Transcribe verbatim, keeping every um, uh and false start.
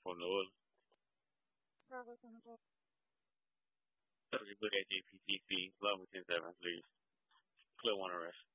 from the oil. So just look at G P T C, level ten seven, please. Clip one arrest.